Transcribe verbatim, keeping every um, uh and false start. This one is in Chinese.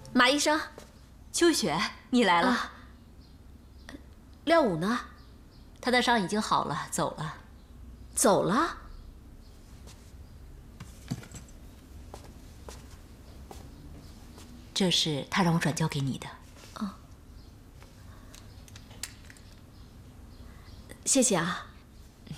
马医生， 秋雪，你来了。 啊、廖武呢？ 他的伤已经好了，走了。 走了？ 这是他让我转交给你的。 哦，谢谢啊。